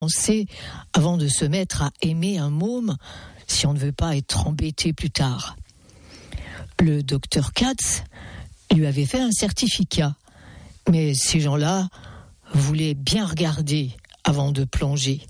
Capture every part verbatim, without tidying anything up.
sait avant de se mettre à aimer un môme si on ne veut pas être embêté plus tard. Le docteur Katz lui avait fait un certificat, mais ces gens-là voulaient bien regarder avant de plonger.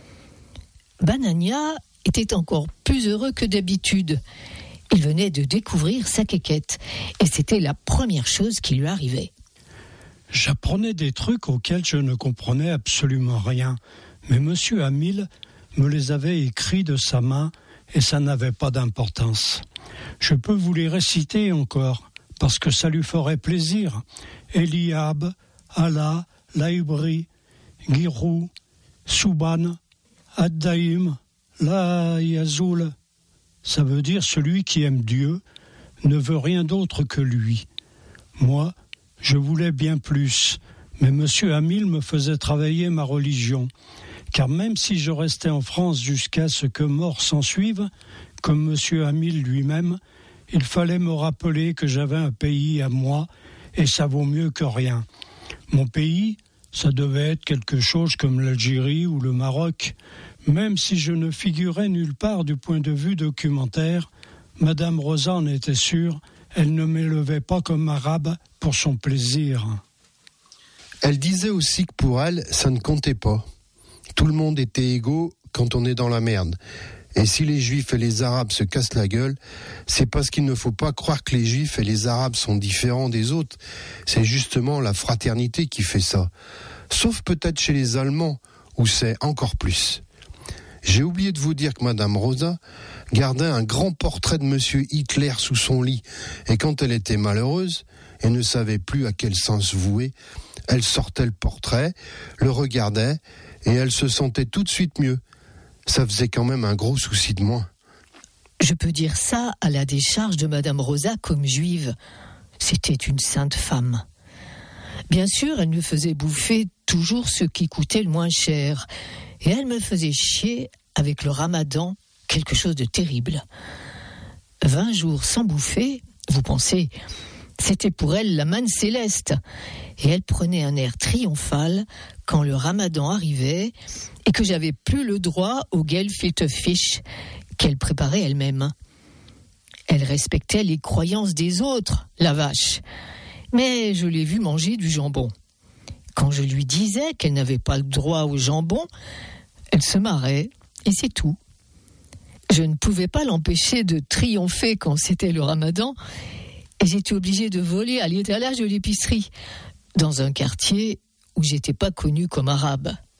Banania était encore plus heureux que d'habitude. Il venait de découvrir sa quéquette et c'était la première chose qui lui arrivait. J'apprenais des trucs auxquels je ne comprenais absolument rien, mais Monsieur Hamil me les avait écrits de sa main et ça n'avait pas d'importance. Je peux vous les réciter encore, parce que ça lui ferait plaisir. Eliab, Allah, Laïbri, Girou, Souban, Addaïm, La Yazoul. Ça veut dire celui qui aime Dieu ne veut rien d'autre que lui. Moi, je voulais bien plus, mais Monsieur Hamil me faisait travailler ma religion. Car même si je restais en France jusqu'à ce que mort s'ensuive, comme Monsieur Hamil lui-même, il fallait me rappeler que j'avais un pays à moi, et ça vaut mieux que rien. Mon pays, ça devait être quelque chose comme l'Algérie ou le Maroc. Même si je ne figurais nulle part du point de vue documentaire, Madame Rosa en était sûre, elle ne m'élevait pas comme arabe pour son plaisir. Elle disait aussi que pour elle, ça ne comptait pas. Tout le monde était égaux quand on est dans la merde. Et si les Juifs et les Arabes se cassent la gueule, c'est parce qu'il ne faut pas croire que les Juifs et les Arabes sont différents des autres. C'est justement la fraternité qui fait ça. Sauf peut-être chez les Allemands, où c'est encore plus. J'ai oublié de vous dire que Madame Rosa gardait un grand portrait de Monsieur Hitler sous son lit. Et quand elle était malheureuse et ne savait plus à quel sens vouer, elle sortait le portrait, le regardait, et elle se sentait tout de suite mieux. Ça faisait quand même un gros souci de moins. Je peux dire ça à la décharge de Madame Rosa comme juive. C'était une sainte femme. Bien sûr, elle me faisait bouffer toujours ce qui coûtait le moins cher. Et elle me faisait chier avec le ramadan, quelque chose de terrible. Vingt jours sans bouffer, vous pensez, c'était pour elle la manne céleste. Et elle prenait un air triomphal quand le ramadan arrivait et que j'avais plus le droit au gefilte fish qu'elle préparait elle-même. Elle respectait les croyances des autres, la vache. Mais je l'ai vue manger du jambon. Quand je lui disais qu'elle n'avait pas le droit au jambon, elle se marrait, et c'est tout. Je ne pouvais pas l'empêcher de triompher quand c'était le ramadan, et j'étais obligée de voler à l'étalage de l'épicerie, dans un quartier où j'étais pas connue comme arabe.